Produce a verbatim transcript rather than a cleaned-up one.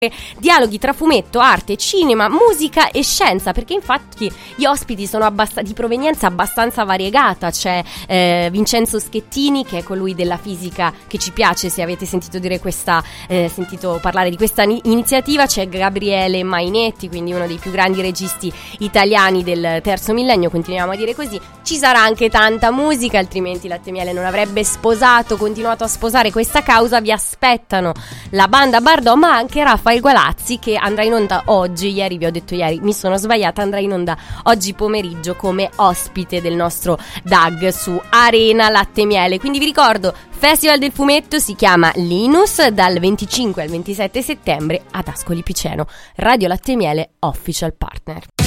Dialoghi tra fumetto, arte, cinema, musica e scienza, perché infatti gli ospiti sono abbast- di provenienza abbastanza variegata. C'è eh, Vincenzo Schettini, che è colui della fisica che ci piace, se avete sentito dire questa eh, sentito parlare di questa ni- iniziativa. C'è Gabriele Mainetti, quindi uno dei più grandi registi italiani del terzo millennio, continuiamo a dire così. Ci sarà anche tanta musica, altrimenti Latte Miele non avrebbe sposato, continuato a sposare questa causa. Vi aspettano la banda Bardò, ma anche Raffaele Gualazzi, che andrà in onda oggi. Ieri vi ho detto, ieri mi sono sbagliata, andrà in onda oggi pomeriggio come ospite del nostro D A G su Arena Latte Miele. Quindi vi ricordo, Festival del Fumetto, si chiama Linus, dal venticinque al ventisette settembre ad Ascoli Piceno. Radio Latte Miele, official partner.